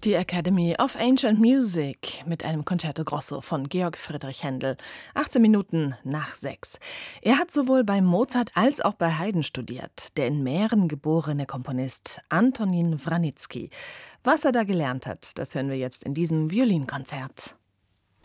Die Academy of Ancient Music mit einem Concerto Grosso von Georg Friedrich Händel, 18 Minuten nach 6. Er hat sowohl bei Mozart als auch bei Haydn studiert, der in Mähren geborene Komponist Antonin Vranitzky. Was er da gelernt hat, das hören wir jetzt in diesem Violinkonzert.